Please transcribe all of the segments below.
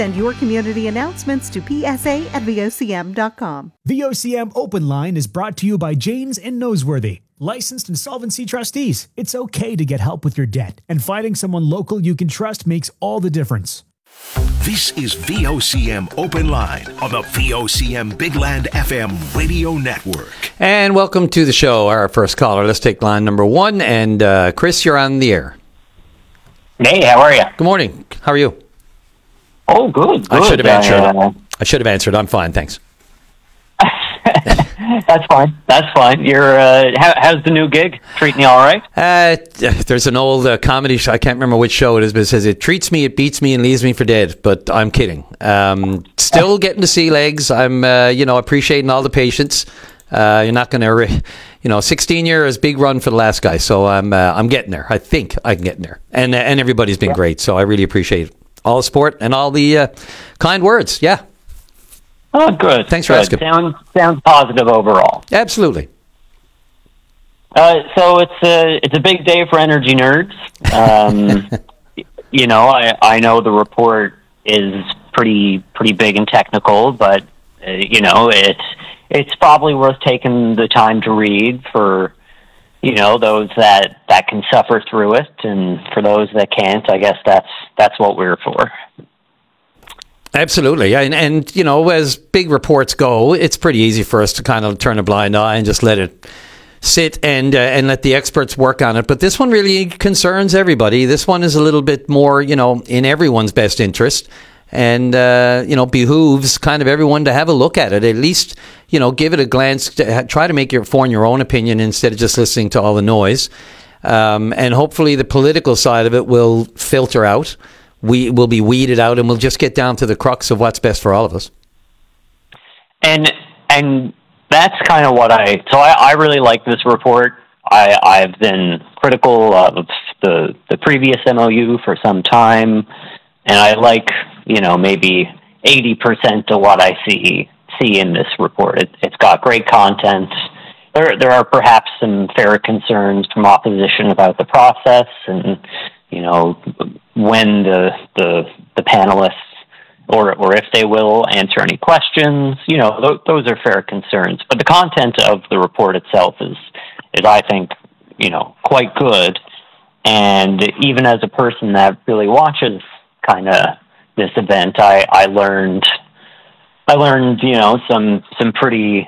Send your community announcements to psa@vocm.com. VOCM Open Line is brought to you by Janes and Noseworthy. Licensed insolvency trustees. It's okay to get help with your debt, and finding someone local you can trust makes all the difference. This is VOCM Open Line on the VOCM Big Land FM radio network. And welcome to the show. Our first caller. Let's take line number 1. And Chris, you're on the air. Hey, how are you? Good morning. How are you? Oh, good. I should have answered. I should have answered. I'm fine, thanks. That's fine. That's fine. You're. How's the new gig? Treating you all right? There's an old comedy show. I can't remember which show it is, but it says it treats me, it beats me, and leaves me for dead. But I'm kidding. Still getting to see legs. I'm, appreciating all the patience. You're not going to, 16 years, big run for the last guy. So I'm getting there. I think I can get in there. And everybody's been great. So I really appreciate all the support and all the kind words. Yeah. Oh, good. Thanks for asking. Sounds positive overall. Absolutely. So it's a big day for energy nerds. I know the report is pretty big and technical, but it's probably worth taking the time to read for those that can suffer through it, and for those that can't, I guess that's what we're for. Absolutely. And as big reports go, it's pretty easy for us to kind of turn a blind eye and just let it sit and let the experts work on it. But this one really concerns everybody. This one is a little bit more, in everyone's best interest, and, behooves kind of everyone to have a look at it. At least, give it a glance, try to form your own opinion instead of just listening to all the noise. And hopefully the political side of it will filter out. We will be weeded out, and we'll just get down to the crux of what's best for all of us. And that's kind of what I really like this report. I've been critical of the previous MOU for some time, and I like, maybe 80% of what I see in this report. It's got great content. There are perhaps some fair concerns from opposition about the process and, when the panelists, or if they will, answer any questions. Those are fair concerns. But the content of the report itself is I think, quite good. And even as a person that really watches kind of this event, I learned some pretty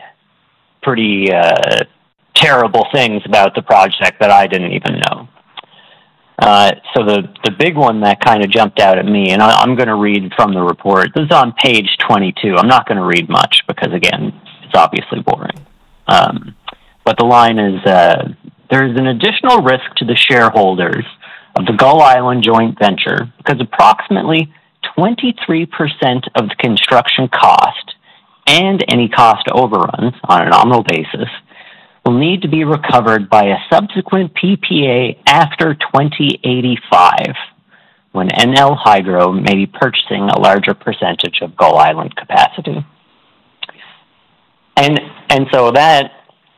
terrible things about the project that I didn't even know. So the big one that kind of jumped out at me, and I'm going to read from the report. This is on page 22. I'm not going to read much because, again, it's obviously boring. But the line is, there is an additional risk to the shareholders of the Gull Island joint venture because approximately 23% of the construction cost and any cost overruns on a nominal basis will need to be recovered by a subsequent PPA after 2085, when NL Hydro may be purchasing a larger percentage of Gull Island capacity. And so that,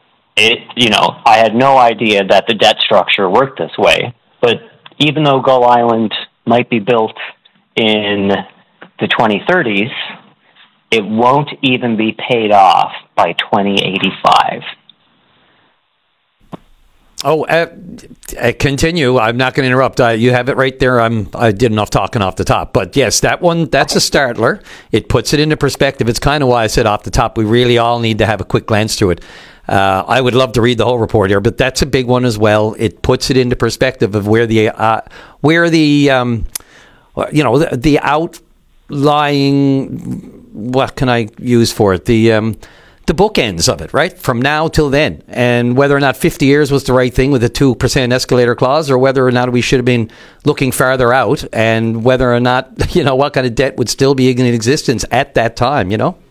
I had no idea that the debt structure worked this way, but even though Gull Island might be built in the 2030s, it won't even be paid off by 2085. Continue. I'm not going to interrupt. You have it right there. I did enough talking off the top. But yes, that's a startler. It puts it into perspective. It's kind of why I said off the top, we really all need to have a quick glance through it. I would love to read the whole report here, but that's a big one as well. It puts it into perspective of where the outlying, what can I use for it? The bookends of it, right? From now till then. And whether or not 50 years was the right thing with a 2% escalator clause, or whether or not we should have been looking farther out, and whether or not, what kind of debt would still be in existence at that time,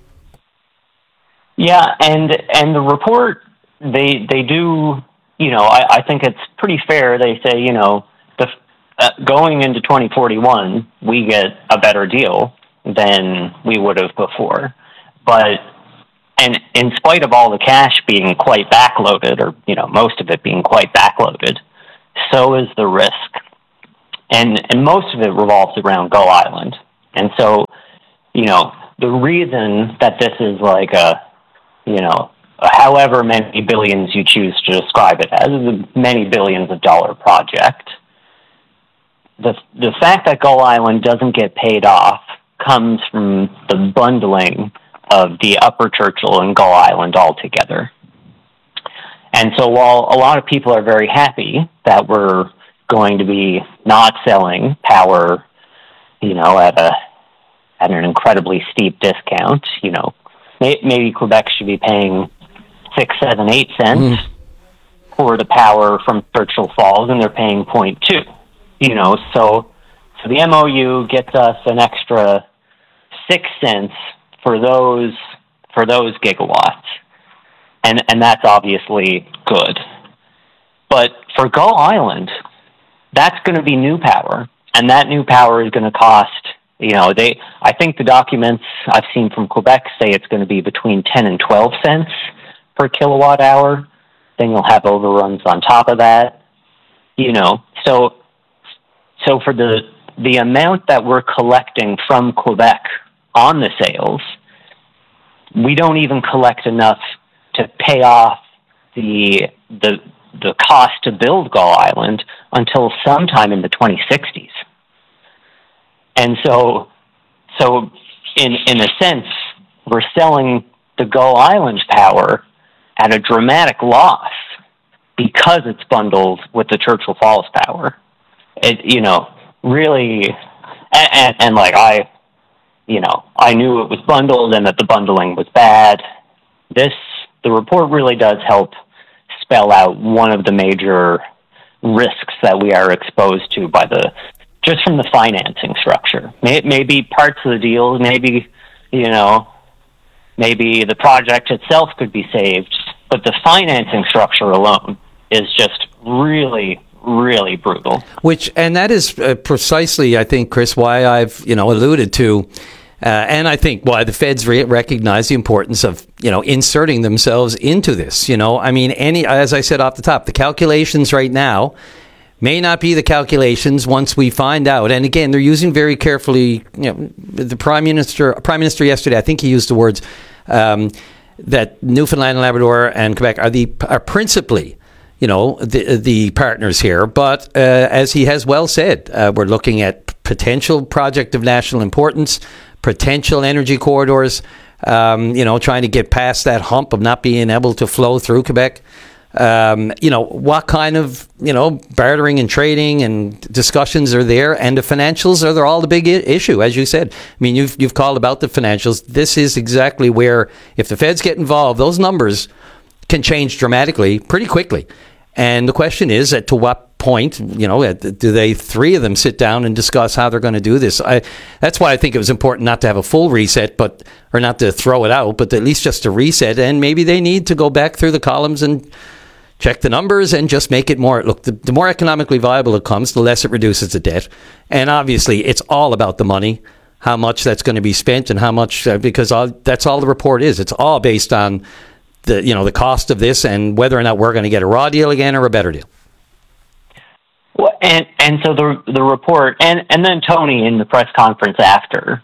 Yeah, and the report, they do, I think it's pretty fair. They say, going into 2041, we get a better deal than we would have before. But and in spite of all the cash being quite backloaded, or most of it being quite backloaded, so is the risk, and most of it revolves around Gull Island. And so, the reason that this is like however many billions you choose to describe it as, is a many billions of dollar project. The fact that Gull Island doesn't get paid off comes from the bundling of the Upper Churchill and Gull Island altogether. And so while a lot of people are very happy that we're going to be not selling power, at an incredibly steep discount, maybe Quebec should be paying 6, 7, 8 cents for the power from Churchill Falls, and they're paying 0.2. So the MOU gets us an extra 6 cents for those gigawatts, and that's obviously good. But for Gull Island, that's going to be new power, and that new power is going to cost. I think the documents I've seen from Quebec say it's going to be between 10 and 12 cents per kilowatt hour. Then you'll have overruns on top of that. So for the amount that we're collecting from Quebec on the sales, we don't even collect enough to pay off the cost to build Gull Island until sometime in the 2060s. And so in a sense, we're selling the Gull Island power at a dramatic loss because it's bundled with the Churchill Falls power. Really, and like I knew it was bundled and that the bundling was bad. The report really does help spell out one of the major risks that we are exposed to just from the financing structure. Maybe parts of the deal, maybe the project itself could be saved, but the financing structure alone is just really, really brutal. And that is precisely, I think, Chris, why I've alluded to, and I think why the feds recognize the importance of inserting themselves into this. As I said off the top, the calculations right now may not be the calculations once we find out. And again, they're using very carefully. The Prime Minister yesterday, I think he used the words that Newfoundland and Labrador and Quebec are principally, the partners here. But as he has well said, we're looking at potential project of national importance, potential energy corridors. Trying to get past that hump of not being able to flow through Quebec. What kind of, bartering and trading and discussions are there, and the financials are all the big issue, as you said. I mean, you've called about the financials. This is exactly where, if the feds get involved, those numbers can change dramatically pretty quickly. And the question is, to what point, do they, three of them, sit down and discuss how they're going to do this? That's why I think it was important not to have a full reset, or not to throw it out, but at least just to reset. And maybe they need to go back through the columns and check the numbers and just make it more. Look, the more economically viable it comes, the less it reduces the debt. And obviously, it's all about the money, how much that's going to be spent, and how much, because that's all the report is. It's all based on the cost of this and whether or not we're going to get a raw deal again or a better deal. Well, and so the report, and then Tony in the press conference after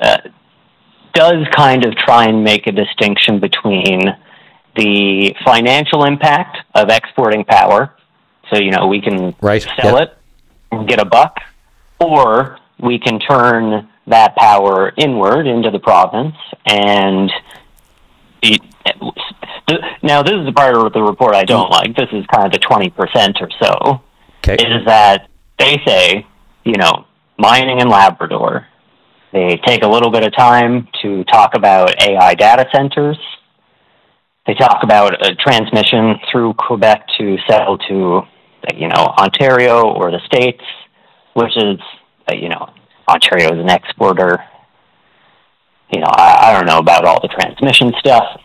does kind of try and make a distinction between the financial impact of exporting power, so we can sell it and get a buck, or we can turn that power inward into the province. And now this is the part of the report I don't like. This is kind of the 20% or so. Okay. Is that they say, mining in Labrador, they take a little bit of time to talk about AI data centers. They talk about a transmission through Quebec to sell to, Ontario or the States, which is, Ontario is an exporter. I don't know about all the transmission stuff.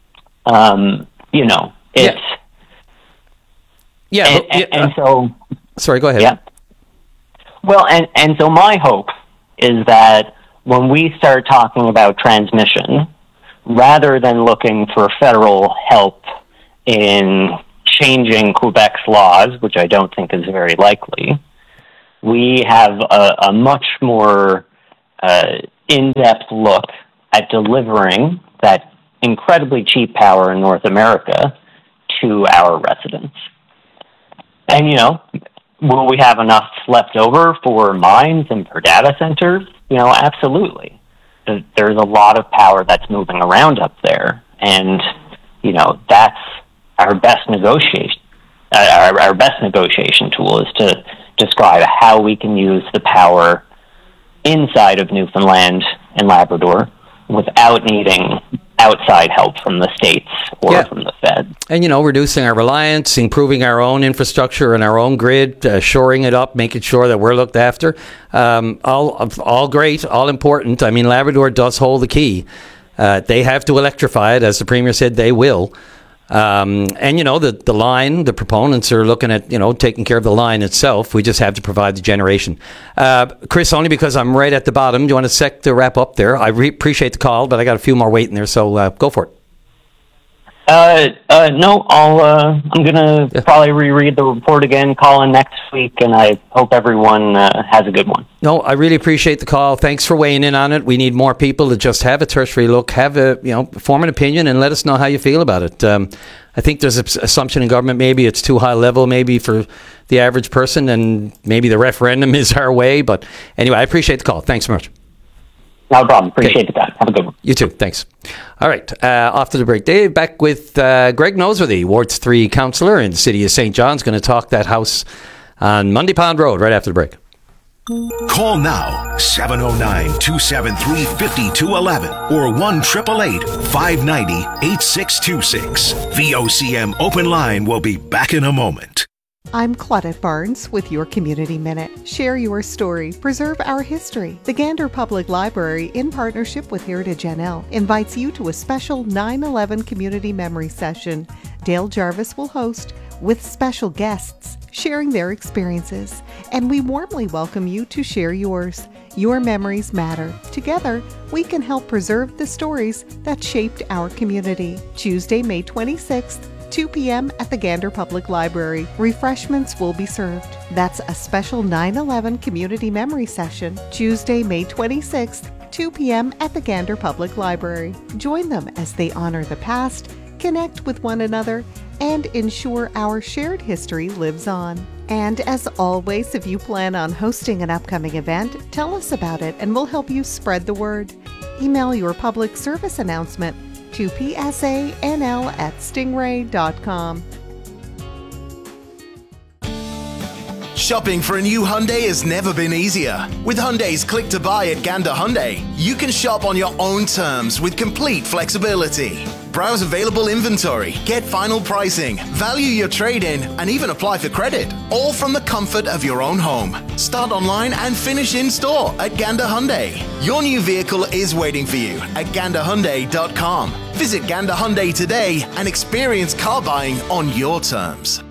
It's... Yeah. And so... Sorry, go ahead. Yeah. Well, and so my hope is that when we start talking about transmission, rather than looking for federal help in changing Quebec's laws, which I don't think is very likely, we have a much more in-depth look at delivering that incredibly cheap power in North America to our residents. And, will we have enough left over for mines and for data centers? Absolutely. There's a lot of power that's moving around up there. And, that's our best negotiation. Our best negotiation tool is to describe how we can use the power inside of Newfoundland and Labrador without needing outside help from the states or from the Fed. And, reducing our reliance, improving our own infrastructure and our own grid, shoring it up, making sure that we're looked after. All great, all important. I mean, Labrador does hold the key. They have to electrify it, as the Premier said they will. The line, the proponents are looking at, taking care of the line itself. We just have to provide the generation. Chris, only because I'm right at the bottom, do you want a sec to wrap up there? I appreciate the call, but I got a few more waiting there, so go for it. No, I'm going to probably reread the report again, call in next week, and I hope everyone has a good one. No, I really appreciate the call. Thanks for weighing in on it. We need more people to just have a tertiary look, form an opinion, and let us know how you feel about it. I think there's an assumption in government maybe it's too high level maybe for the average person, and maybe the referendum is our way. But anyway, I appreciate the call. Thanks so much. No problem. Appreciate the time. Have a good one. You too. Thanks. All right. Off to the break. Dave, back with Greg Noseworthy, Ward 3 councillor in the city of St. John's, going to talk that house on Mundy Pond Road right after the break. Call now, 709-273-5211 or 1-888-590-8626. VOCM Open Line will be back in a moment. I'm Claudette Barnes with your Community Minute. Share your story. Preserve our history. The Gander Public Library, in partnership with Heritage NL, invites you to a special 9/11 community memory session. Dale Jarvis will host, with special guests sharing their experiences. And we warmly welcome you to share yours. Your memories matter. Together, we can help preserve the stories that shaped our community. Tuesday, May 26th, 2 p.m. at the Gander Public Library. Refreshments will be served. That's a special 9/11 community memory session, Tuesday, May 26th, 2 p.m. at the Gander Public Library. Join them as they honor the past, connect with one another, and ensure our shared history lives on. And as always, if you plan on hosting an upcoming event, tell us about it and we'll help you spread the word. Email your public service announcement to psanl@stingray.com. Shopping for a new Hyundai has never been easier. With Hyundai's Click to Buy at Gander Hyundai, you can shop on your own terms with complete flexibility. Browse available inventory, get final pricing, value your trade-in, and even apply for credit, all from the comfort of your own home. Start online and finish in store at Gander Hyundai. Your new vehicle is waiting for you at ganderhyundai.com. Visit Gander Hyundai today and experience car buying on your terms.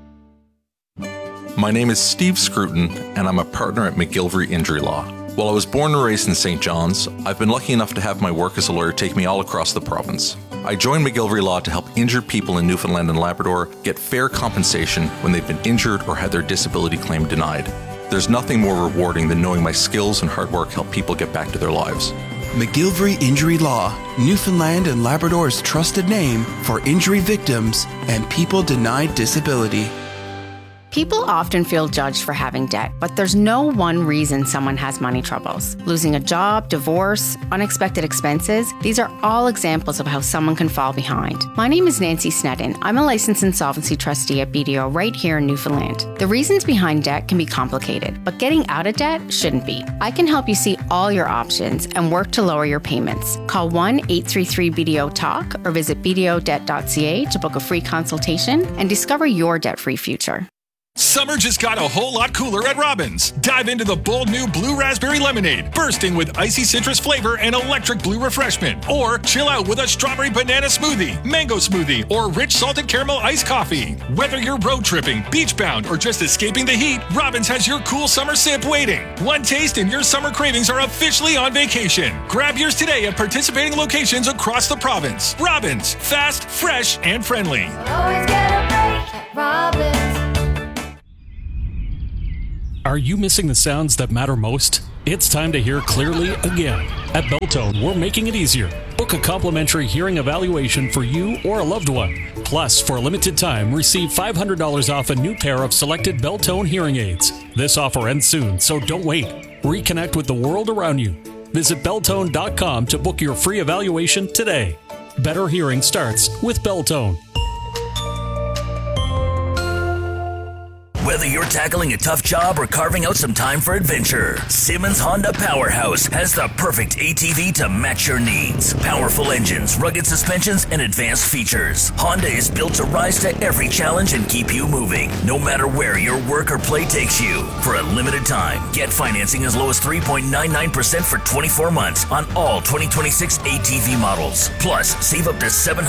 My name is Steve Scruton, and I'm a partner at McGilvery Injury Law. While I was born and raised in St. John's, I've been lucky enough to have my work as a lawyer take me all across the province. I joined McGilvery Law to help injured people in Newfoundland and Labrador get fair compensation when they've been injured or had their disability claim denied. There's nothing more rewarding than knowing my skills and hard work help people get back to their lives. McGilvery Injury Law, Newfoundland and Labrador's trusted name for injury victims and people denied disability. People often feel judged for having debt, but there's no one reason someone has money troubles. Losing a job, divorce, unexpected expenses, these are all examples of how someone can fall behind. My name is Nancy Sneddon. I'm a licensed insolvency trustee at BDO right here in Newfoundland. The reasons behind debt can be complicated, but getting out of debt shouldn't be. I can help you see all your options and work to lower your payments. Call 1-833-BDO-TALK or visit bdodebt.ca to book a free consultation and discover your debt-free future. Summer just got a whole lot cooler at Robbins. Dive into the bold new Blue Raspberry Lemonade, bursting with icy citrus flavor and electric blue refreshment. Or chill out with a strawberry banana smoothie, mango smoothie, or rich salted caramel iced coffee. Whether you're road tripping, beach bound, or just escaping the heat, Robbins has your cool summer sip waiting. One taste and your summer cravings are officially on vacation. Grab yours today at participating locations across the province. Robbins, fast, fresh, and friendly. Always get a break at Robbins. Are you missing the sounds that matter most? It's time to hear clearly again. At Belltone, we're making it easier. Book a complimentary hearing evaluation for you or a loved one. Plus, for a limited time, receive $500 off a new pair of selected Belltone hearing aids. This offer ends soon, so don't wait. Reconnect with the world around you. Visit Belltone.com to book your free evaluation today. Better hearing starts with Belltone. Whether you're tackling a tough job or carving out some time for adventure, Simmons Honda Powerhouse has the perfect ATV to match your needs. Powerful engines, rugged suspensions, and advanced features. Honda is built to rise to every challenge and keep you moving, no matter where your work or play takes you. For a limited time, get financing as low as 3.99% for 24 months on all 2026 ATV models. Plus, save up to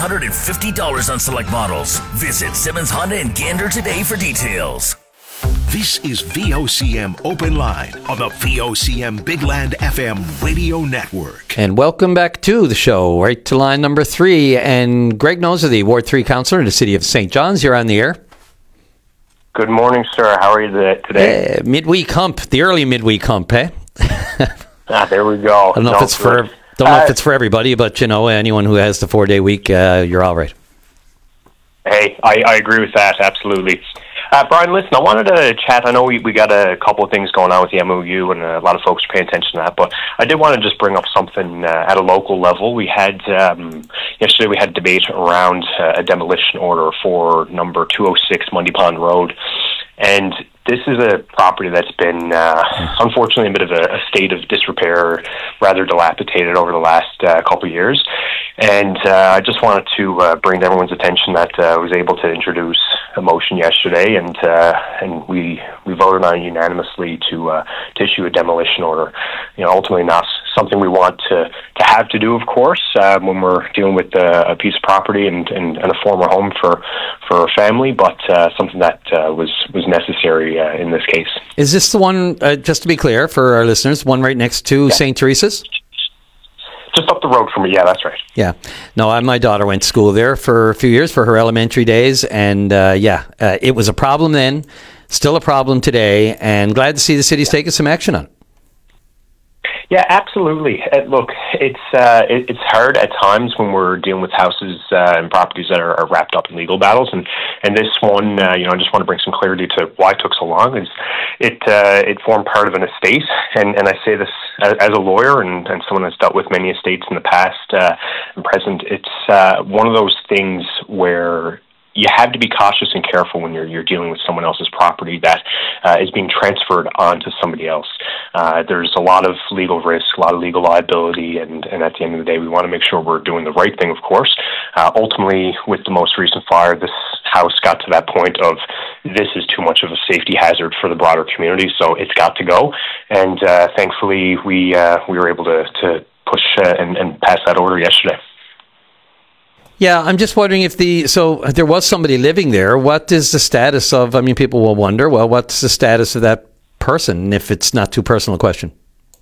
$750 on select models. Visit Simmons Honda in Gander today for details. This is VOCM Open Line on the VOCM Big Land FM radio network. And welcome back to the show, right to line number 3. And Greg Nosworthy, Ward 3 Councillor in the City of St. John's. You're on the air. Good morning, sir. How are you today? Midweek hump, the early midweek hump, eh? There we go. I don't know if it's for everybody, but anyone who has the 4-day week, you're all right. Hey, I agree with that, absolutely. Brian, listen, I wanted to chat. I know we got a couple of things going on with the MOU, and a lot of folks are paying attention to that, but I did want to just bring up something at a local level. We had, yesterday we had a debate around a demolition order for number 206 Mundy Pond Road, and this is a property that's been, unfortunately, a bit of a state of disrepair, rather dilapidated over the last couple of years. And I just wanted to bring to everyone's attention that I was able to introduce a motion yesterday, and we voted on it unanimously to issue a demolition order. Ultimately not something we want to have to do, of course, when we're dealing with a piece of property and a former home for a family, but something that was necessary in this case. Is this the one, just to be clear for our listeners, one right next to St. Teresa's? Just up the road from me, yeah, that's right. Yeah. No, my daughter went to school there for a few years for her elementary days, and it was a problem then, still a problem today, and glad to see the city's taking some action on it. Yeah, absolutely. Look, it's hard at times when we're dealing with houses and properties that are wrapped up in legal battles, and this one, I just want to bring some clarity to why it took so long. Is it formed part of an estate, and I say this as a lawyer and someone that's dealt with many estates in the past and present. It's one of those things where you have to be cautious and careful when you're dealing with someone else's property that is being transferred onto somebody else. There's a lot of legal risk, a lot of legal liability, and at the end of the day, we want to make sure we're doing the right thing, of course. Ultimately, with the most recent fire, this house got to that point of this is too much of a safety hazard for the broader community, so it's got to go. And thankfully, we were able to push and pass that order yesterday. Yeah, I'm just wondering if there was somebody living there. What is the status of, people will wonder, well, what's the status of that person, if it's not too personal a question?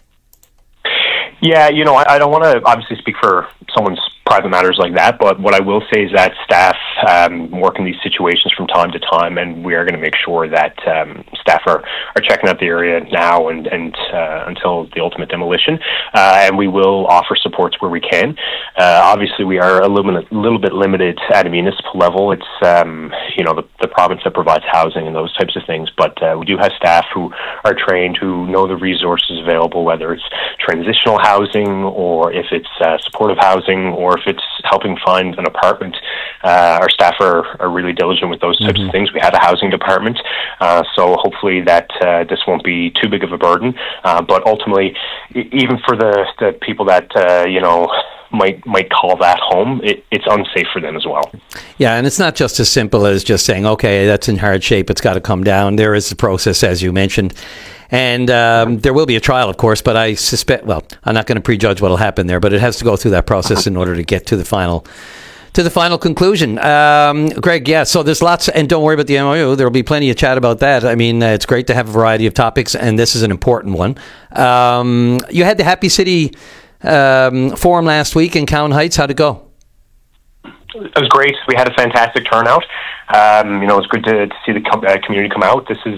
Yeah, I don't want to obviously speak for someone's private matters like that, but what I will say is that staff work in these situations from time to time, and we are going to make sure that staff are checking out the area now and until the ultimate demolition, and we will offer supports where we can. Obviously, we are a little bit limited at a municipal level. It's the province that provides housing and those types of things, but we do have staff who are trained, who know the resources available, whether it's transitional housing or if it's supportive housing or if it's helping find an apartment. Our staff are really diligent with those types of things. We have a housing department, so hopefully that this won't be too big of a burden. But ultimately, even for the people that might call that home, it's unsafe for them as well. Yeah, and it's not just as simple as just saying, okay, that's in hard shape, it's got to come down. There is a process, as you mentioned. And there will be a trial, of course, but I suspect, I'm not going to prejudge what will happen there, but it has to go through that process in order to get to the final conclusion. Greg, yeah, so there's lots, and don't worry about the MOU, there will be plenty of chat about that. It's great to have a variety of topics, and this is an important one. You had the Happy City forum last week in Cowan Heights. How'd it go? It was great. We had a fantastic turnout. It was good to see the community come out. This is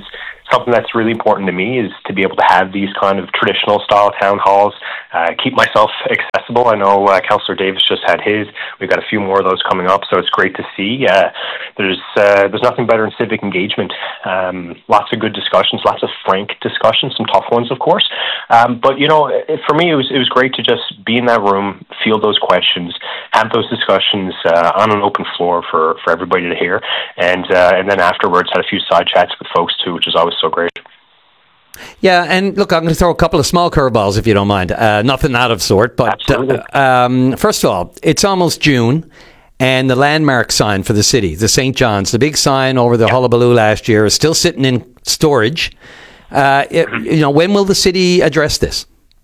something that's really important to me is to be able to have these kind of traditional style town halls, keep myself accessible. I know Councillor Davis just had his. We've got a few more of those coming up, so it's great to see. There's nothing better in civic engagement. Lots of good discussions, lots of frank discussions, some tough ones, of course. But, for me, it was great to just be in that room, field those questions, have those discussions on an open floor for everybody to hear, and then afterwards had a few side chats with folks too, which is always so great. Yeah, and look, I'm going to throw a couple of small curveballs if you don't mind. Nothing out of sort, but first of all, it's almost June, and the landmark sign for the city, the St. John's, the big sign over the hullabaloo last year, is still sitting in storage. When will the city address this?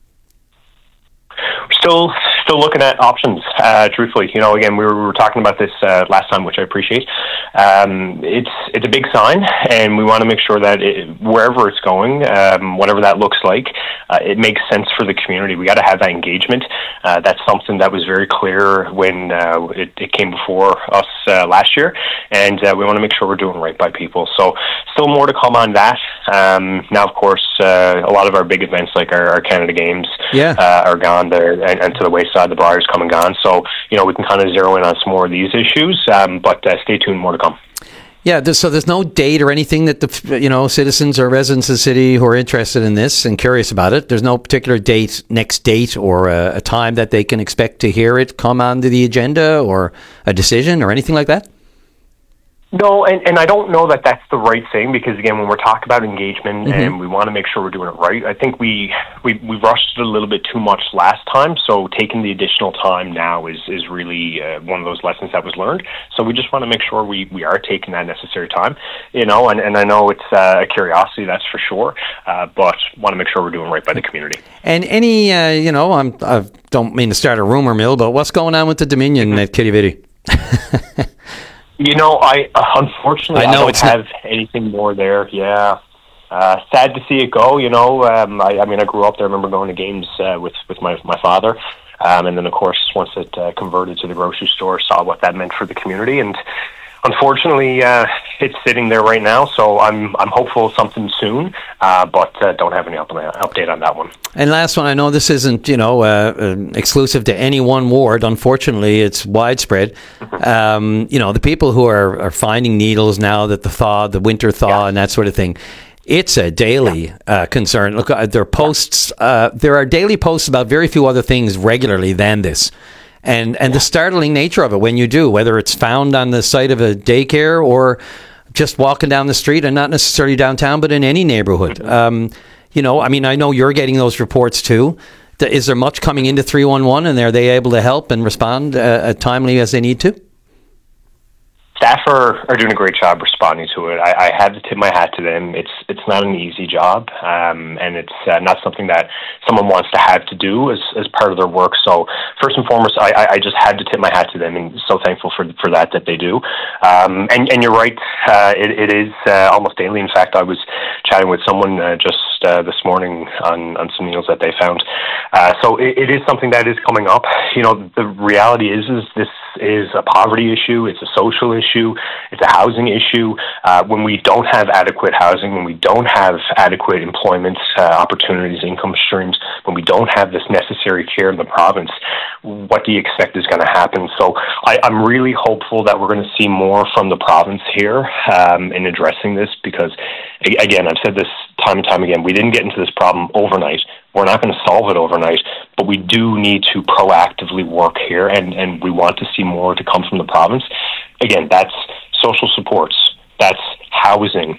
Still looking at options, truthfully. Again, we were talking about this last time, which I appreciate. It's a big sign, and we want to make sure that wherever it's going, whatever that looks like, it makes sense for the community. We got to have that engagement. That's something that was very clear when it came before us last year, and we want to make sure we're doing right by people. So still more to come on that. Now, of course, a lot of our big events like our Canada Games are gone there, and to the wayside, the Briars come and gone. So, we can kind of zero in on some more of these issues, but stay tuned, more to come. Yeah, so there's no date or anything that the citizens or residents of the city who are interested in this and curious about it. There's no particular next date or a time that they can expect to hear it come onto the agenda or a decision or anything like that? No, and I don't know that that's the right thing, because again, when we're talking about engagement and we want to make sure we're doing it right, I think we rushed it a little bit too much last time. So taking the additional time now is really one of those lessons that was learned. So we just want to make sure we are taking that necessary time, and I know it's a curiosity, that's for sure, but want to make sure we're doing right by the community. And any, I don't mean to start a rumor mill, but what's going on with the Dominion at Kitty Vitty? I unfortunately I don't have anything more there. Yeah, sad to see it go. I grew up there. I remember going to games with my father, and then of course once it converted to the grocery store, saw what that meant for the community. And unfortunately, it's sitting there right now. So I'm hopeful of something soon, but don't have any update on that one. And last one, I know this isn't exclusive to any one ward. Unfortunately, it's widespread. The people who are finding needles now that the winter thaw and that sort of thing, it's a daily concern. Look, there are posts. There are daily posts about very few other things regularly than this. And the startling nature of it when you do, whether it's found on the site of a daycare or just walking down the street, and not necessarily downtown, but in any neighborhood. I know you're getting those reports too. Is there much coming into 311, and are they able to help and respond timely as they need to? Staff are doing a great job responding to it. I have to tip my hat to them. It's not an easy job, and it's not something that someone wants to have to do as part of their work. So first and foremost, I just had to tip my hat to them, and so thankful for that they do. And you're right, it is almost daily. In fact, I was chatting with someone just this morning on some needles that they found. So it is something that is coming up. The reality is this is a poverty issue. It's a social issue. It's a housing issue. When we don't have adequate housing, when we don't have adequate employment opportunities, income streams, when we don't have this necessary care in the province, what do you expect is going to happen? So I'm really hopeful that we're going to see more from the province here in addressing this, because, again, I've said this time and time again, we didn't get into this problem overnight. We're not going to solve it overnight, but we do need to proactively work here, and we want to see more to come from the province. Again, that's social supports, that's housing,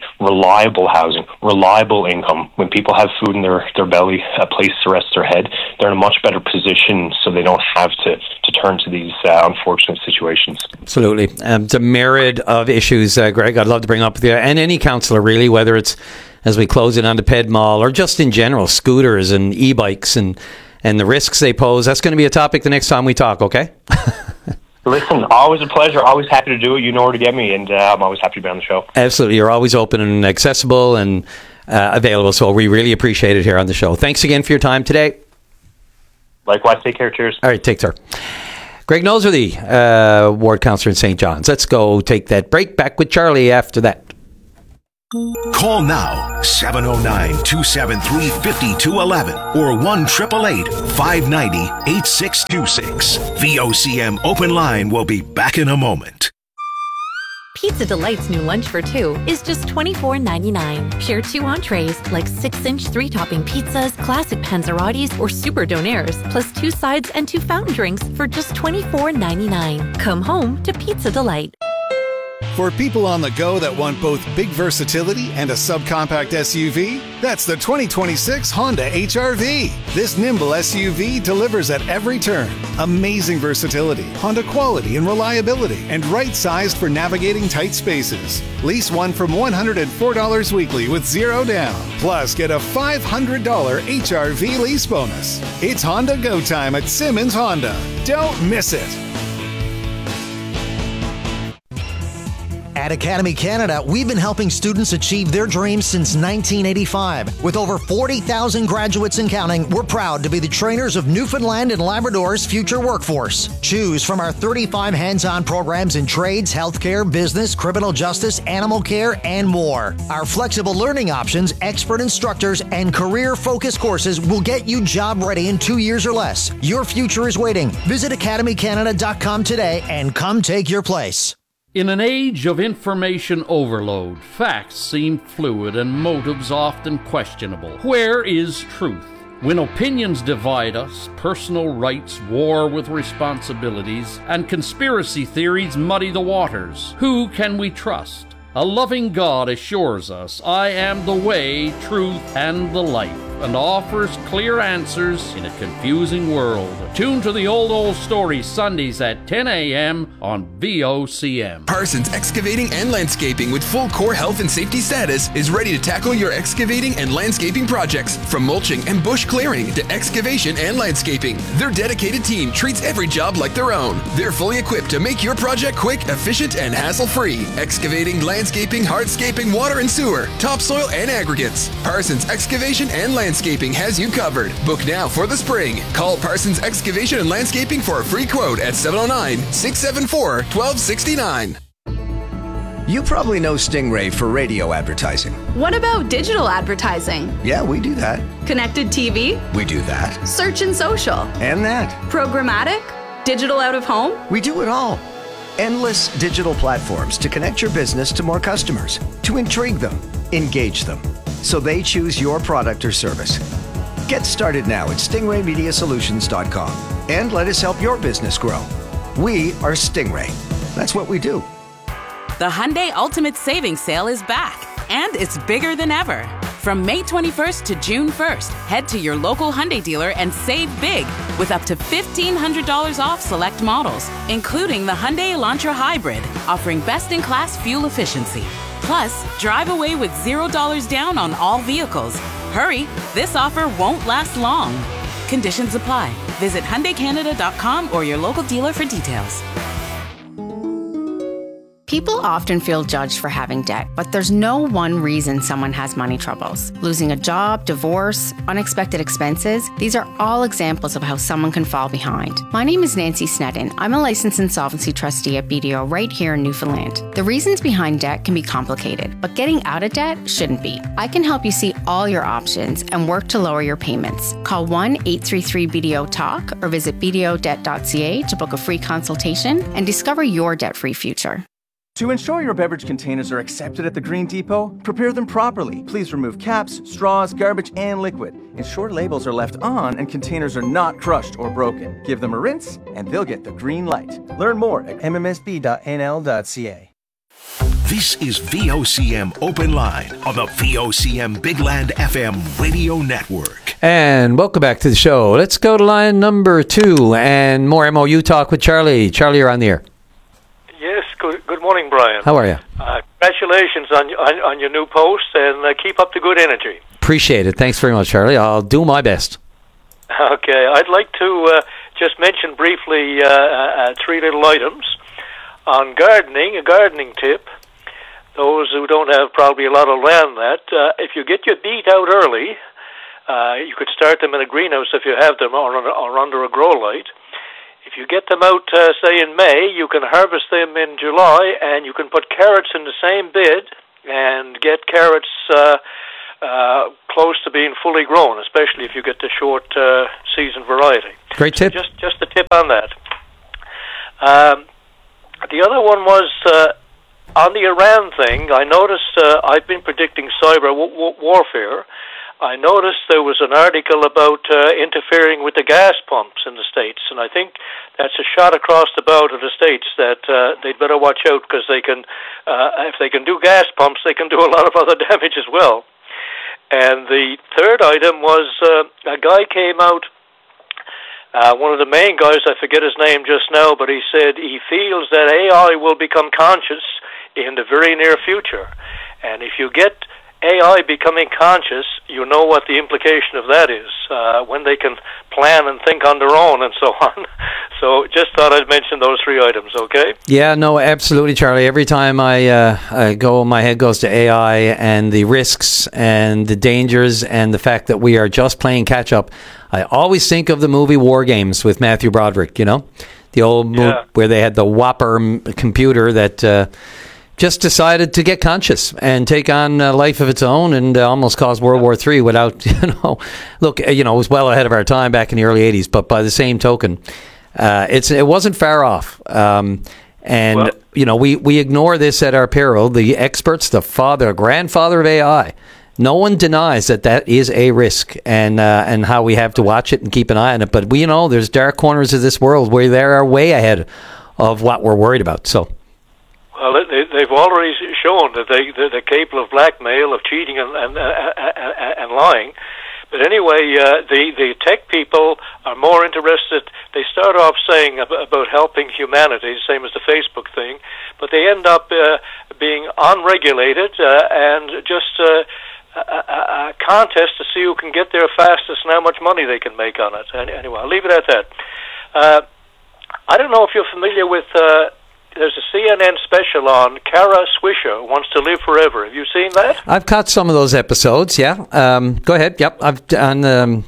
reliable income. When people have food in their belly, a place to rest their head, they're in a much better position, so they don't have to turn to these unfortunate situations. Absolutely. It's a myriad of issues, Greg, I'd love to bring up with you, and any councillor really, whether it's as we close it on the Ped Mall or just in general, scooters and e-bikes and the risks they pose. That's going to be a topic the next time we talk, okay? Listen, always a pleasure. Always happy to do it. You know where to get me, and I'm always happy to be on the show. Absolutely. You're always open and accessible and available, so we really appreciate it here on the show. Thanks again for your time today. Likewise. Take care. Cheers. All right. Take care. Greg Noseworthy, Ward Councillor in St. John's. Let's go take that break. Back with Charlie after that. Call now 709-273-5211 or 1-888-590-8626. VOCM Open Line will be back in a moment. Pizza Delight's new lunch for two is just $24.99. Share 2 entrees like 6-inch 3-topping pizzas, classic panzerottis, or super donaires, plus 2 sides and 2 fountain drinks for just $24.99. Come home to Pizza Delight. For people on the go that want both big versatility and a subcompact SUV, that's the 2026 Honda HR-V. This nimble SUV delivers at every turn. Amazing versatility, Honda quality and reliability, and right-sized for navigating tight spaces. Lease one from $104 weekly with 0 down. Plus, get a $500 HR-V lease bonus. It's Honda Go Time at Simmons Honda. Don't miss it. At Academy Canada, we've been helping students achieve their dreams since 1985. With over 40,000 graduates and counting, we're proud to be the trainers of Newfoundland and Labrador's future workforce. Choose from our 35 hands-on programs in trades, healthcare, business, criminal justice, animal care, and more. Our flexible learning options, expert instructors, and career-focused courses will get you job ready in 2 years or less. Your future is waiting. Visit academycanada.com today and come take your place. In an age of information overload, facts seem fluid and motives often questionable. Where is truth? When opinions divide us, personal rights war with responsibilities, and conspiracy theories muddy the waters, who can we trust? A loving God assures us, I am the way, truth, and the life, and offers clear answers in a confusing world. Tune to the Old Story Sundays at 10 a.m. on VOCM. Parsons Excavating and Landscaping with full core health and safety status is ready to tackle your excavating and landscaping projects. From mulching and bush clearing to excavation and landscaping, their dedicated team treats every job like their own. They're fully equipped to make your project quick, efficient, and hassle-free. Excavating, landscaping, hardscaping, water and sewer, topsoil, and aggregates. Parsons Excavation and Landscaping has you covered. Book now for the spring. Call Parsons Excavation and Landscaping for a free quote at 709-674-1269. You probably know Stingray for radio advertising. What about digital advertising? Yeah, we do that. Connected TV? We do that. Search and social? And that. Programmatic? Digital out of home? We do it all. Endless digital platforms to connect your business to more customers, to intrigue them, engage them, so they choose your product or service. Get started now at stingraymediasolutions.com and let us help your business grow. We are Stingray. That's what we do. The Hyundai Ultimate Savings Sale is back, and it's bigger than ever. From May 21st to June 1st, head to your local Hyundai dealer and save big with up to $1,500 off select models, including the Hyundai Elantra Hybrid, offering best-in-class fuel efficiency. Plus, drive away with $0 down on all vehicles. Hurry, this offer won't last long. Conditions apply. Visit HyundaiCanada.com or your local dealer for details. People often feel judged for having debt, but there's no one reason someone has money troubles. Losing a job, divorce, unexpected expenses, these are all examples of how someone can fall behind. My name is Nancy Sneddon. I'm a licensed insolvency trustee at BDO right here in Newfoundland. The reasons behind debt can be complicated, but getting out of debt shouldn't be. I can help you see all your options and work to lower your payments. Call 1-833-BDO-TALK or visit bdodebt.ca to book a free consultation and discover your debt-free future. To ensure your beverage containers are accepted at the Green Depot, prepare them properly. Please remove caps, straws, garbage, and liquid. Ensure labels are left on and containers are not crushed or broken. Give them a rinse and they'll get the green light. Learn more at mmsb.nl.ca. This is VOCM Open Line on the VOCM Big Land FM radio network. And welcome back to the show. Let's go to line number 2 and more MOU talk with Charlie. Charlie, you're on the air. Yes, good morning, Brian. How are you? Congratulations on your new post, and keep up the good energy. Appreciate it. Thanks very much, Charlie. I'll do my best. Okay, I'd like to just mention briefly 3 little items. On gardening, a gardening tip. Those who don't have probably a lot of land if you get your beet out early, you could start them in a greenhouse if you have them, or under a grow light. If you get them out, say in May, you can harvest them in July, and you can put carrots in the same bed. and get carrots close to being fully grown, especially if you get the short season variety. Great tip. Just a tip on that. The other one was on the Iran thing. I noticed I've been predicting cyber warfare. I noticed there was an article about interfering with the gas pumps in the States, and I think that's a shot across the bow to the States that they'd better watch out, because they can, if they can do gas pumps, they can do a lot of other damage as well. And the third item was a guy came out, one of the main guys, I forget his name just now, but he said he feels that AI will become conscious in the very near future. And if you get AI becoming conscious, you know what the implication of that is, when they can plan and think on their own and so on. So just thought I'd mention those three items, okay? Yeah, no, absolutely, Charlie. Every time I go, my head goes to AI and the risks and the dangers and the fact that we are just playing catch-up. I always think of the movie War Games with Matthew Broderick, you know? The old movie where they had the Whopper computer that just decided to get conscious and take on a life of its own and almost caused World War III without, look, it was well ahead of our time back in the early 80s, but by the same token, it wasn't far off. We ignore this at our peril. The experts, the grandfather of AI, no one denies that is a risk and how we have to watch it and keep an eye on it. But there's dark corners of this world where they are way ahead of what we're worried about. So. Well, they've already shown that they're capable of blackmail, of cheating and lying. But anyway, the tech people are more interested. They start off saying about helping humanity, same as the Facebook thing, but they end up being unregulated and just a contest to see who can get there fastest and how much money they can make on it. Anyway, I'll leave it at that. I don't know if you're familiar with... there's a CNN special on Kara Swisher, Wants to Live Forever. Have you seen that? I've caught some of those episodes, yeah. Go ahead. Yep, I've done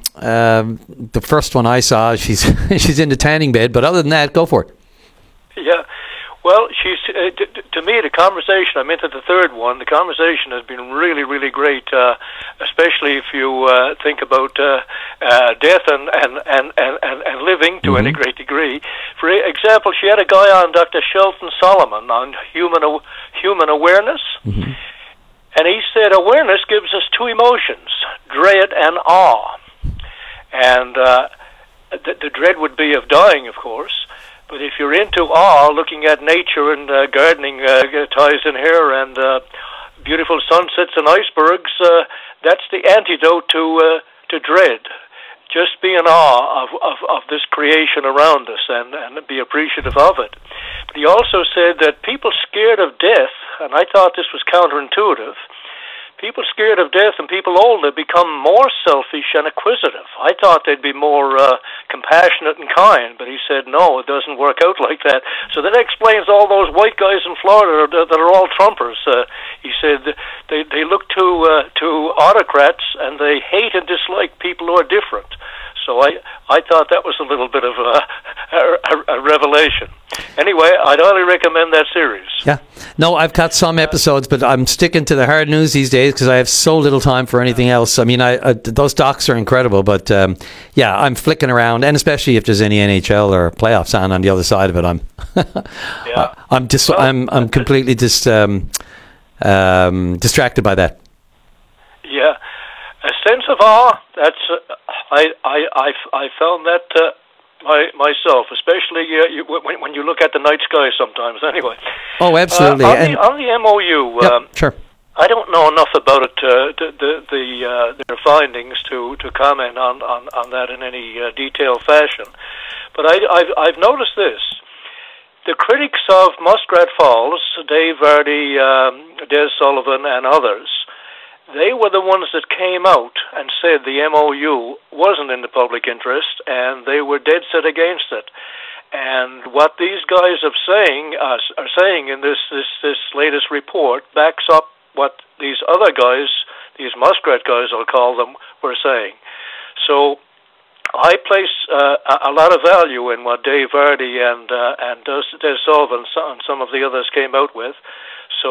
the first one I saw. She's in the tanning bed, but other than that, go for it. Yeah. Well, she's to me, the conversation, I'm into the third one, the conversation has been really, really great, especially if you think about death and living to any great degree. For example, she had a guy on, Dr. Shelton Solomon, on human awareness, and he said awareness gives us two emotions, dread and awe. And the dread would be of dying, of course. But if you're into awe, looking at nature and gardening ties in here, and beautiful sunsets and icebergs, that's the antidote to dread. Just be in awe of this creation around us and be appreciative of it. But he also said that people scared of death, and I thought this was counterintuitive, people scared of death and people older become more selfish and acquisitive. I thought they'd be more compassionate and kind, but he said, no, it doesn't work out like that. So that explains all those white guys in Florida that are all Trumpers. He said they look to autocrats and they hate and dislike people who are different. So I thought that was a little bit of a revelation. Anyway, I'd highly recommend that series. Yeah. No, I've got some episodes, but I'm sticking to the hard news these days because I have so little time for anything else. I mean, those docs are incredible, but I'm flicking around, and especially if there's any NHL or playoffs on the other side of it, I'm completely distracted by that. Yeah. A sense of awe, that's I found that myself, especially when you look at the night sky sometimes. Anyway. Oh, absolutely. On the MOU, sure. I don't know enough about it, their findings, to comment on that in any detailed fashion. But I've noticed this. The critics of Muskrat Falls, Dave Vardy, Des Sullivan, and others, they were the ones that came out and said the MOU wasn't in the public interest, and they were dead set against it. And what these guys are saying in this latest report backs up what these other guys, these Muskrat guys, I'll call them, were saying. So I place a lot of value in what Dave Vardy and Des Sullivan and some of the others came out with. So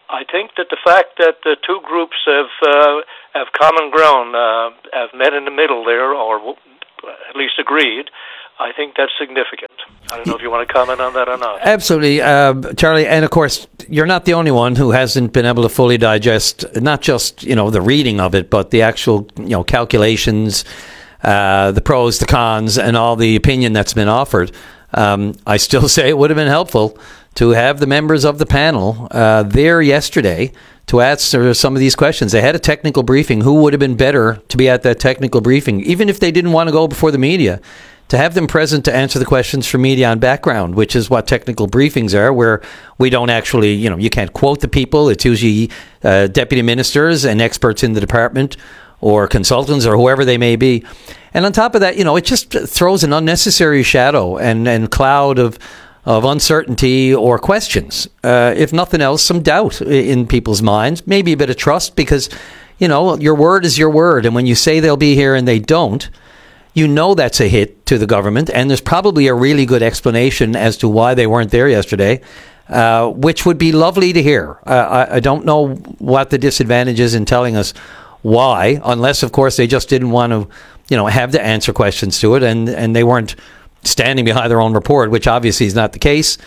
I think that the fact that the two groups have common ground, have met in the middle there, or at least agreed, I think that's significant. I don't know if you want to comment on that or not. Absolutely, Charlie. And of course, you're not the only one who hasn't been able to fully digest not just the reading of it, but the actual calculations, the pros, the cons, and all the opinion that's been offered. I still say it would have been helpful to have the members of the panel there yesterday to answer some of these questions. They had a technical briefing. Who would have been better to be at that technical briefing, even if they didn't want to go before the media? To have them present to answer the questions for media on background, which is what technical briefings are, where we don't actually, you can't quote the people. It's usually deputy ministers and experts in the department or consultants or whoever they may be. And on top of that, it just throws an unnecessary shadow and cloud of uncertainty or questions. If nothing else, some doubt in people's minds, maybe a bit of trust, because, your word is your word. And when you say they'll be here and they don't, that's a hit to the government, and there's probably a really good explanation as to why they weren't there yesterday, which would be lovely to hear. I don't know what the disadvantage is in telling us why, unless, of course, they just didn't want to, have to answer questions to it, and they weren't standing behind their own report, which obviously is not the case.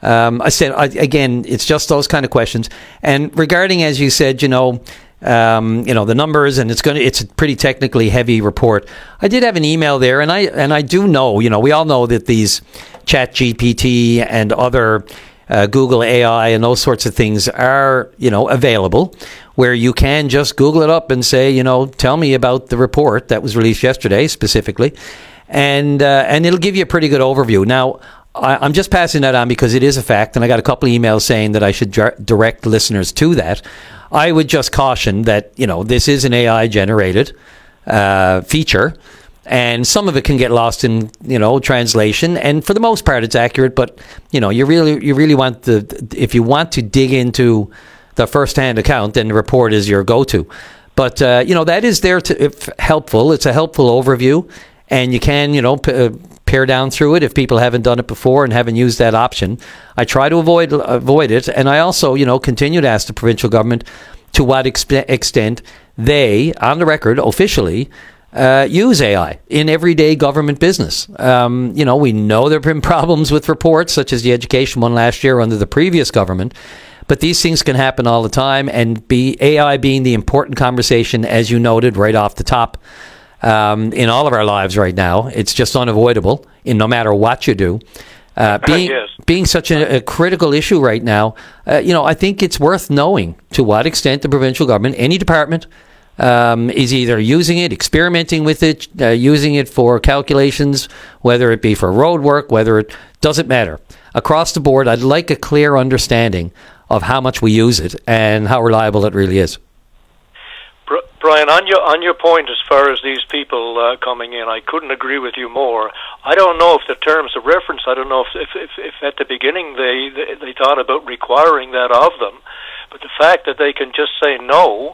Again, it's just those kind of questions. And regarding, as you said, the numbers, and it's a pretty technically heavy report. I did have an email there, and I do know, we all know that these ChatGPT and other Google AI and those sorts of things are, available, where you can just Google it up and say, tell me about the report that was released yesterday specifically, and it'll give you a pretty good overview. Now, I'm just passing that on because it is a fact, and I got a couple of emails saying that I should direct listeners to that. I would just caution that, this is an AI-generated feature, and some of it can get lost in, translation. And for the most part, it's accurate. But, you really want if you want to dig into the first-hand account, then the report is your go-to. But, that is there if helpful. It's a helpful overview, and you can, pare down through it if people haven't done it before and haven't used that option. I try to avoid it, and I also, continue to ask the provincial government to what extent they, on the record, officially, use AI in everyday government business. We know there have been problems with reports, such as the education one last year under the previous government, but these things can happen all the time, and AI being the important conversation, as you noted right off the top, in all of our lives right now. It's just unavoidable in no matter what you do. Being such a critical issue right now, I think it's worth knowing to what extent the provincial government, any department, is either using it, experimenting with it, using it for calculations, whether it be for road work, whether it doesn't matter. Across the board, I'd like a clear understanding of how much we use it and how reliable it really is. Brian, on your point as far as these people coming in, I couldn't agree with you more. I don't know if the terms of reference, I don't know if at the beginning they thought about requiring that of them, but the fact that they can just say no,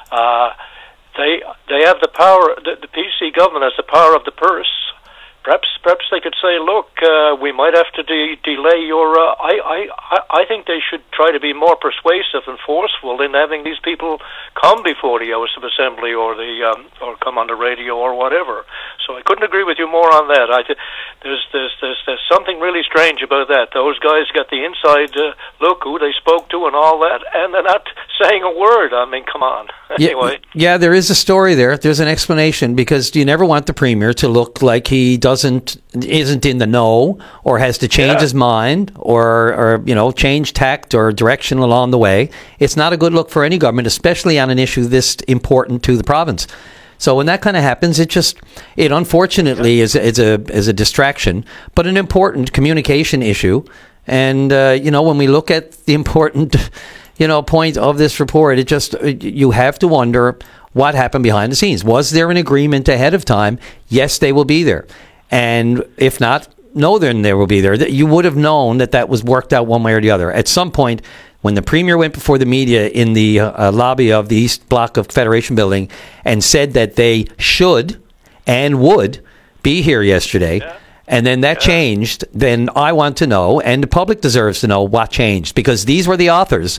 they have the power. The PC government has the power of the purse. Perhaps they could say, look, we might have to delay your. I think they should try to be more persuasive and forceful in having these people come before the House of Assembly or or come on the radio or whatever. So I couldn't agree with you more on that. There's something really strange about that. Those guys got the inside look who they spoke to and all that, and they're not saying a word. I mean, come on. Anyway. Yeah, there is a story there. There's an explanation, because you never want the Premier to look like he isn't in the know, or has to change his mind, or change tact or direction along the way. It's not a good look for any government, especially on an issue this important to the province. So when that kind of happens, it unfortunately is a distraction, but an important communication issue. And when we look at the important point of this report, you have to wonder what happened behind the scenes. Was there an agreement ahead of time? Yes, they will be there. And if not, no, then they will be there. You would have known that was worked out one way or the other. At some point, when the Premier went before the media in the lobby of the East Block of Federation Building and said that they should and would be here yesterday, and then that changed, then I want to know, and the public deserves to know what changed, because these were the authors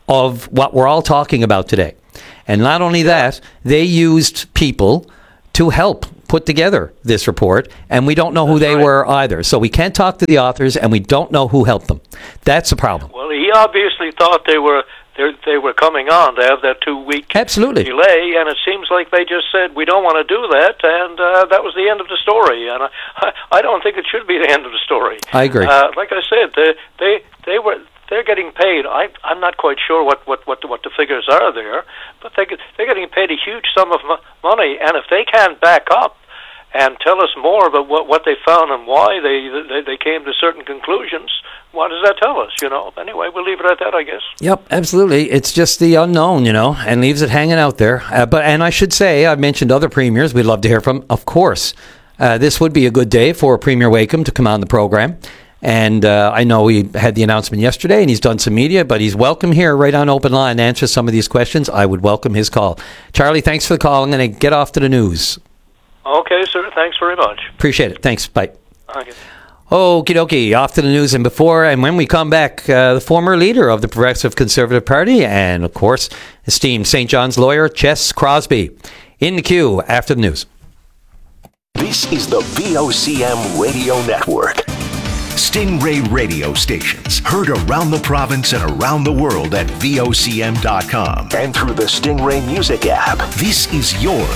of what we're all talking about today. And not only that, they used people to help put together this report, and we don't know who they were either. So we can't talk to the authors, and we don't know who helped them. That's a problem. Well, he obviously thought they were coming on to have that 2-week delay, and it seems like they just said, we don't want to do that, and that was the end of the story. And I don't think it should be the end of the story. I agree. Like I said, they're getting paid. I'm not quite sure what the figures are there, but they're getting paid a huge sum of money, and if they can't back up and tell us more about what they found and why they came to certain conclusions, what does that tell us, Anyway, we'll leave it at that, I guess. Yep, absolutely. It's just the unknown, and leaves it hanging out there. And I should say, I've mentioned other premiers we'd love to hear from. Of course, this would be a good day for Premier Wakeham to come on the program. And I know we had the announcement yesterday, and he's done some media, but he's welcome here right on Open Line to answer some of these questions. I would welcome his call. Charlie, thanks for the call. I'm going to get off to the news. Okay, sir. Thanks very much. Appreciate it. Thanks. Bye. Okay. Okie dokie. Off to the news. And when we come back, the former leader of the Progressive Conservative Party and, of course, esteemed St. John's lawyer, Ches Crosby. In the queue after the news. This is the VOCM Radio Network. Stingray radio stations heard around the province and around the world at VOCM.com and through the Stingray Music app. This is your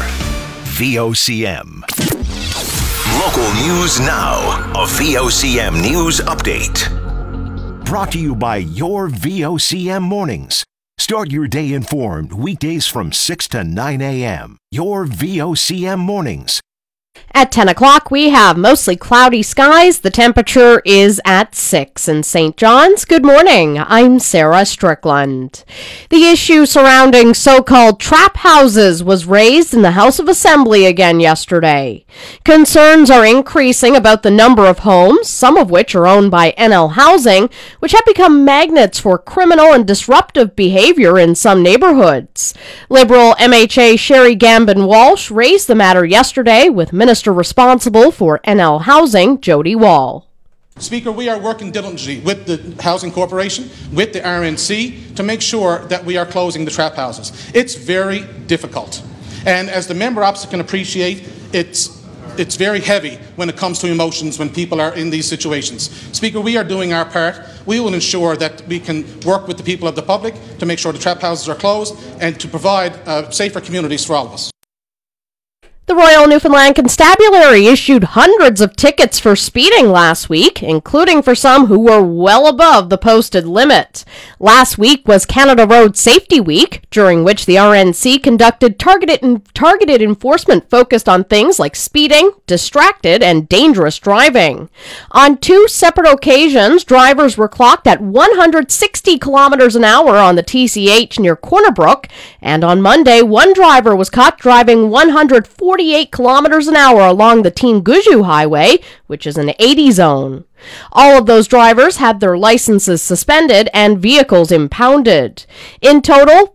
VOCM. Local news now. A VOCM news update. Brought to you by your VOCM mornings. Start your day informed weekdays from 6 to 9 a.m. Your VOCM mornings. At 10 o'clock, we have mostly cloudy skies. The temperature is at 6 in St. John's. Good morning. I'm Sarah Strickland. The issue surrounding so-called trap houses was raised in the House of Assembly again yesterday. Concerns are increasing about the number of homes, some of which are owned by NL Housing, which have become magnets for criminal and disruptive behavior in some neighborhoods. Liberal MHA Sherry Gambin Walsh raised the matter yesterday with Minister responsible for NL Housing, Jody Wall. Speaker, we are working diligently with the Housing Corporation, with the RNC, to make sure that we are closing the trap houses. It's very difficult. And as the member opposite can appreciate, it's very heavy when it comes to emotions when people are in these situations. Speaker, we are doing our part. We will ensure that we can work with the people of the public to make sure the trap houses are closed and to provide safer communities for all of us. The Royal Newfoundland Constabulary issued hundreds of tickets for speeding last week, including for some who were well above the posted limit. Last week was Canada Road Safety Week, during which the RNC conducted targeted enforcement focused on things like speeding, distracted, and dangerous driving. On 2 separate occasions, drivers were clocked at 160 kilometers an hour on the TCH near Corner Brook, and on Monday, one driver was caught driving 148 kilometers an hour along the Teen-Guju Highway, which is an 80 zone. All of those drivers had their licenses suspended and vehicles impounded. In total,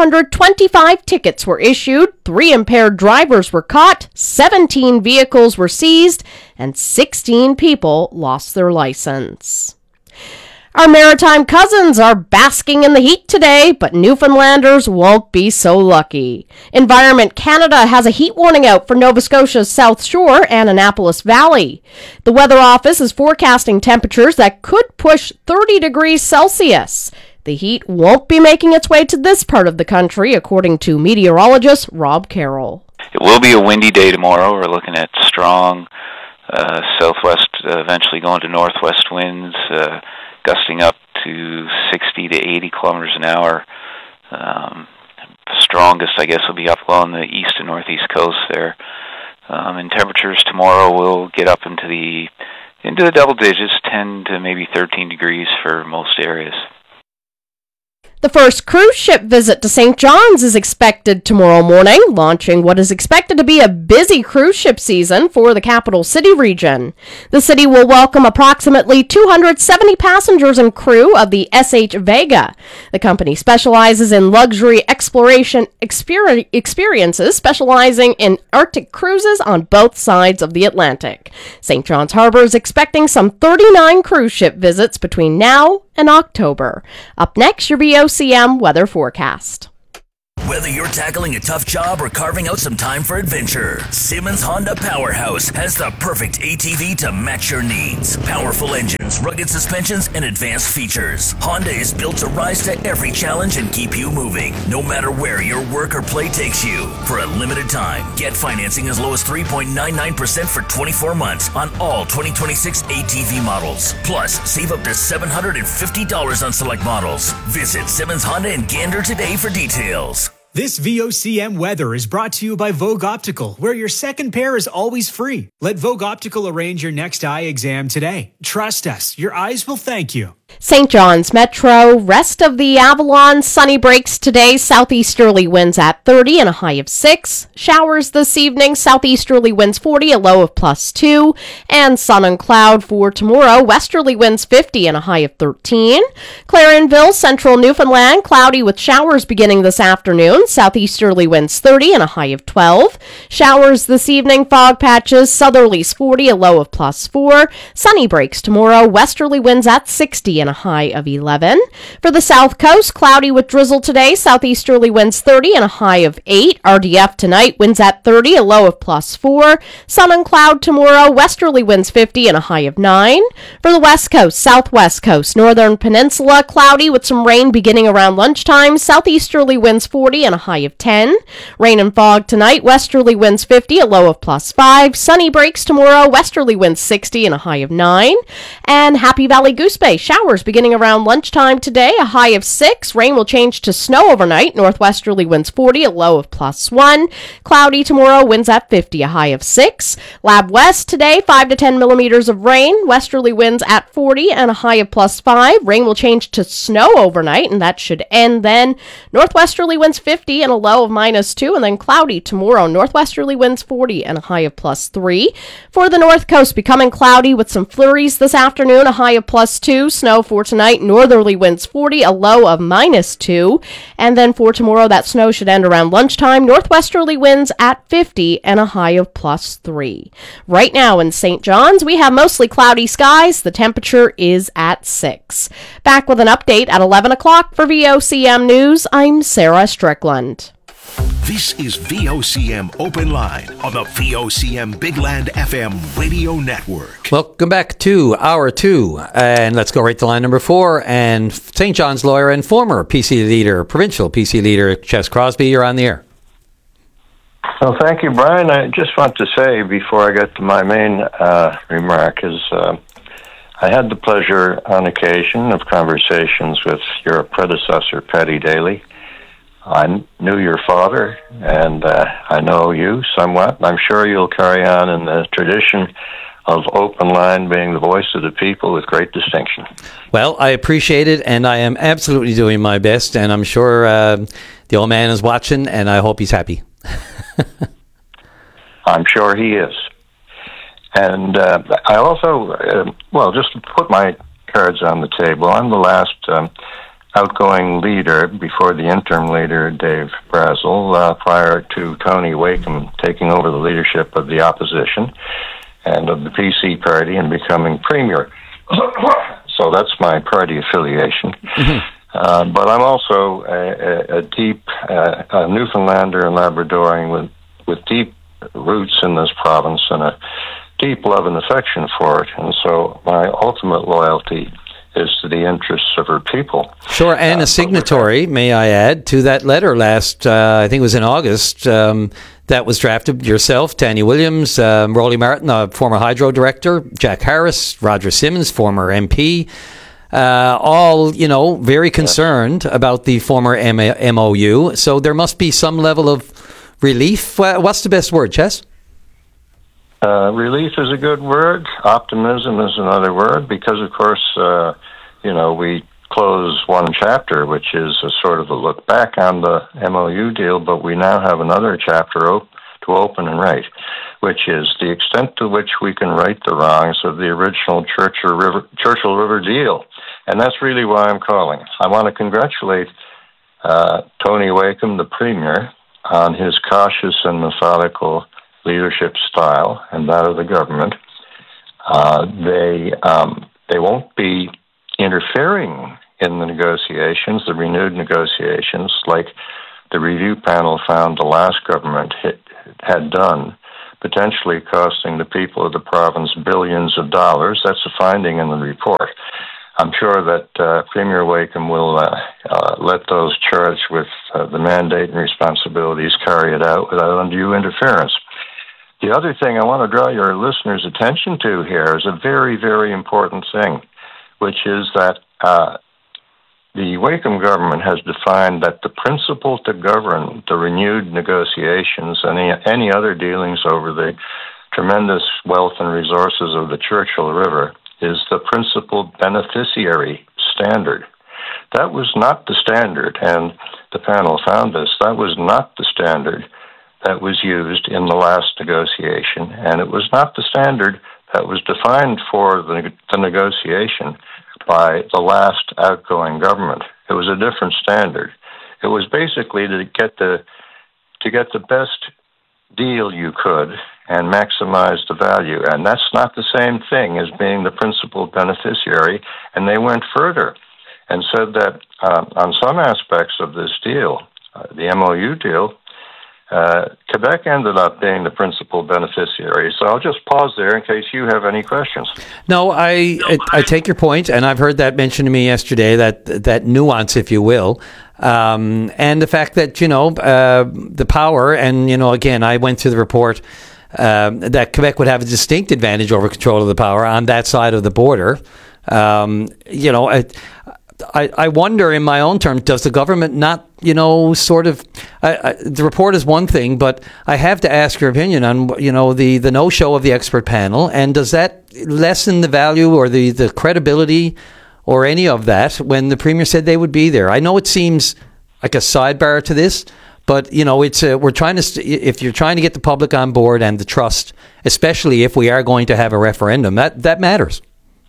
525 tickets were issued, 3 impaired drivers were caught, 17 vehicles were seized, and 16 people lost their license. Our maritime cousins are basking in the heat today, but Newfoundlanders won't be so lucky. Environment Canada has a heat warning out for Nova Scotia's South Shore and Annapolis Valley. The Weather Office is forecasting temperatures that could push 30 degrees Celsius. The heat won't be making its way to this part of the country, according to meteorologist Rob Carroll. It will be a windy day tomorrow. We're looking at strong southwest, eventually going to northwest winds, gusting up to 60 to 80 kilometers an hour. Strongest, I guess, will be up along the east and northeast coast there. And temperatures tomorrow will get up into the double digits, 10 to maybe 13 degrees for most areas. The first cruise ship visit to St. John's is expected tomorrow morning, launching what is expected to be a busy cruise ship season for the capital city region. The city will welcome approximately 270 passengers and crew of the SH Vega. The company specializes in luxury exploration experiences, specializing in Arctic cruises on both sides of the Atlantic. St. John's Harbor is expecting some 39 cruise ship visits between now and October. Up next, your VOCM VOCM weather forecast. Whether you're tackling a tough job or carving out some time for adventure, Simmons Honda Powerhouse has the perfect ATV to match your needs. Powerful engines, rugged suspensions, and advanced features. Honda is built to rise to every challenge and keep you moving, no matter where your work or play takes you. For a limited time, get financing as low as 3.99% for 24 months on all 2026 ATV models. Plus, save up to $750 on select models. Visit Simmons Honda in Gander today for details. This VOCM weather is brought to you by Vogue Optical, where your second pair is always free. Let Vogue Optical arrange your next eye exam today. Trust us, your eyes will thank you. St. John's Metro, rest of the Avalon, sunny breaks today, southeasterly winds at 30 and a high of 6. Showers this evening, southeasterly winds 40, a low of +2. And sun and cloud for tomorrow, westerly winds 50 and a high of 13. Clarenville, central Newfoundland, cloudy with showers beginning this afternoon, southeasterly winds 30 and a high of 12. Showers this evening, fog patches, southerlies 40, a low of +4. Sunny breaks tomorrow, westerly winds at 60 and a high of 11. For the south coast, cloudy with drizzle today, southeasterly winds 30 and a high of 8. RDF tonight, winds at 30, a low of +4. Sun and cloud tomorrow, westerly winds 50 and a high of 9. For the west coast, southwest coast, northern peninsula, cloudy with some rain beginning around lunchtime, southeasterly winds 40 and a high of 10. Rain and fog tonight, westerly winds 50, a low of +5. Sunny breaks tomorrow, westerly winds 60 and a high of 9. And Happy Valley Goose Bay, showers beginning around lunchtime today, a high of 6. Rain will change to snow overnight, northwesterly winds 40, a low of +1. Cloudy tomorrow, winds at 50, a high of 6. Lab West today, 5 to 10 millimeters of rain, westerly winds at 40 and a high of +5. Rain will change to snow overnight, and that should end then. Northwesterly winds 50 and a low of -2, and then cloudy tomorrow, northwesterly winds 40 and a high of +3. For the north coast, becoming cloudy with some flurries this afternoon, a high of +2. Snow for tonight, northerly winds 40, a low of -2. And then for tomorrow, that snow should end around lunchtime, northwesterly winds at 50 and a high of +3. Right now in St. John's, we have mostly cloudy skies. The temperature is at 6. Back with an update at 11 o'clock for VOCM News. I'm Sarah Strickland. This is VOCM Open Line on the VOCM Big Land FM radio network. Welcome back to Hour 2. And let's go right to line number 4. And St. John's lawyer and former PC leader, provincial PC leader, Ches Crosby, you're on the air. Well, thank you, Brian. I just want to say, before I get to my main remark, is I had the pleasure on occasion of conversations with your predecessor, Paddy Daly. I knew your father, and I know you somewhat. I'm sure you'll carry on in the tradition of Open Line being the voice of the people with great distinction. Well, I appreciate it, and I am absolutely doing my best, and I'm sure the old man is watching, and I hope he's happy. I'm sure he is. And I also, just to put my cards on the table, I'm the last outgoing leader before the interim leader, Dave Brazel, prior to Tony Wakeham taking over the leadership of the opposition and of the PC party and becoming premier. So that's my party affiliation. Mm-hmm. But I'm also a deep Newfoundlander and Labradorian with deep roots in this province and a deep love and affection for it. And so my ultimate loyalty is to the interests of her people. Sure, and a signatory, may I add, to that letter last, I think it was in August, that was drafted yourself, Tanya Williams, Rolly Martin, the former Hydro director, Jack Harris, Roger Simmons, former MP, all, very concerned about the former MOU. So there must be some level of relief. What's the best word, Ches? Relief is a good word. Optimism is another word, because, of course, we close one chapter, which is a sort of a look back on the MOU deal, but we now have another chapter to open and write, which is the extent to which we can right the wrongs of the original Churchill River deal. And that's really why I'm calling. I want to congratulate Tony Wakeham, the Premier, on his cautious and methodical leadership style and that of the government. They won't be interfering in the negotiations, the renewed negotiations, like the review panel found the last government had done, potentially costing the people of the province billions of dollars. That's a finding in the report. I'm sure that Premier Wakeham will let those charged with the mandate and responsibilities carry it out without undue interference. The other thing I want to draw your listeners' attention to here is a very, very important thing, which is that the Wakeham government has defined that the principle to govern the renewed negotiations and any other dealings over the tremendous wealth and resources of the Churchill River is the principal beneficiary standard. That was not the standard, and the panel found this. That was not the standard that was used in the last negotiation, and it was not the standard that was defined for the negotiation by the last outgoing government. It was a different standard. It was basically to get the best deal you could and maximize the value. And that's not the same thing as being the principal beneficiary. And they went further and said that on some aspects of this deal, the MOU deal, Quebec ended up being the principal beneficiary. So I'll just pause there in case you have any questions. No, I take your point, and I've heard that mentioned to me yesterday, that nuance, if you will. And the fact that, the power, and, again, I went through the report that Quebec would have a distinct advantage over control of the power on that side of the border. I wonder in my own terms, does the government not, the report is one thing, but I have to ask your opinion on, the no-show of the expert panel, and does that lessen the value or the credibility or any of that when the Premier said they would be there? I know it seems like a sidebar to this, but, it's we're trying to, if you're trying to get the public on board and the trust, especially if we are going to have a referendum, that matters.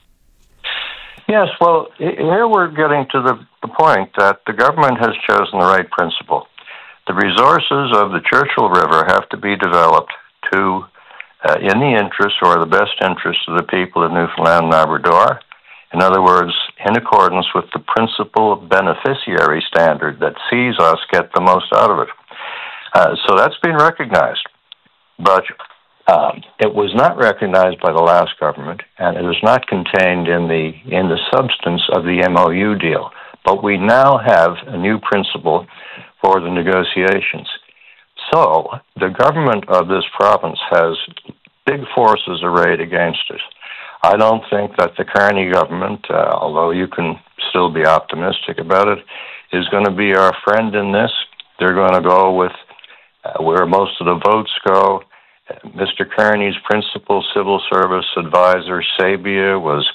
Yes, well, here we're getting to the point that the government has chosen the right principle. The resources of the Churchill River have to be developed to, in the interest or the best interest of the people of Newfoundland and Labrador. In other words, in accordance with the principal beneficiary standard that sees us get the most out of it. So that's been recognized. But it was not recognized by the last government, and it is not contained in the substance of the MOU deal. But we now have a new principle for the negotiations. So the government of this province has big forces arrayed against it. I don't think that the Carney government, although you can still be optimistic about it, is going to be our friend in this. They're going to go with where most of the votes go. Mr. Carney's principal civil service advisor, Sabia, was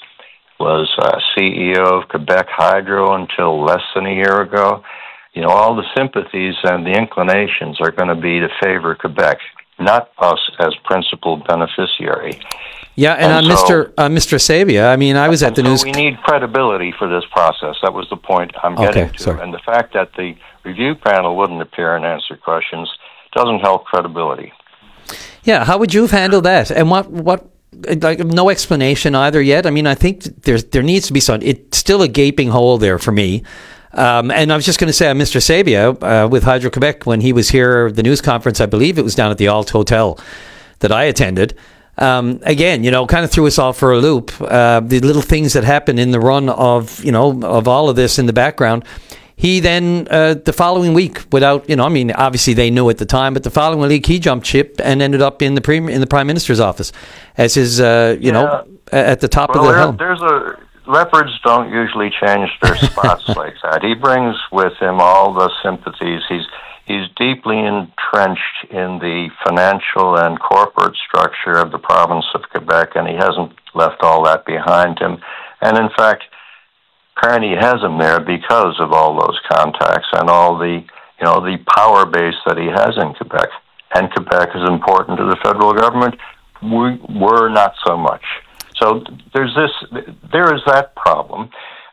CEO of Quebec Hydro until less than a year ago. All the sympathies and the inclinations are going to be to favor Quebec, not us as principal beneficiary. Yeah, and so, Mr. Sabia, I was at the news. We need credibility for this process. That was the point I'm getting to. Sorry. And the fact that the review panel wouldn't appear and answer questions doesn't help credibility. Yeah, how would you have handled that? And what no explanation either yet? I think there needs to be some. It's still a gaping hole there for me. And I was just going to say, Mr. Sabia with Hydro-Quebec, when he was here, the news conference, I believe it was down at the Alt Hotel that I attended. Again, kind of threw us all for a loop. The little things that happened in the run of all of this in the background. He then, the following week, without, obviously they knew at the time, but the following week he jumped ship and ended up in the Prime Minister's office as his, at the top of the hill. Leopards don't usually change their spots like that. He brings with him all the sympathies. He's deeply entrenched in the financial and corporate structure of the province of Quebec, and he hasn't left all that behind him. And in fact, Carney has him there because of all those contacts and all the power base that he has in Quebec. And Quebec is important to the federal government. We're not so much. So there is that problem.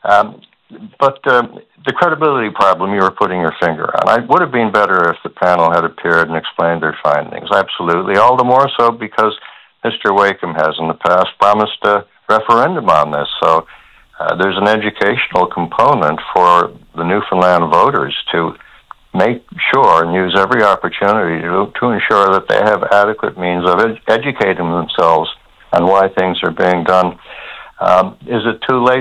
But the credibility problem you were putting your finger on. It would have been better if the panel had appeared and explained their findings. Absolutely. All the more so because Mr. Wakeham has in the past promised a referendum on this. So there's an educational component for the Newfoundland voters to make sure and use every opportunity to ensure that they have adequate means of educating themselves on why things are being done. Is it too late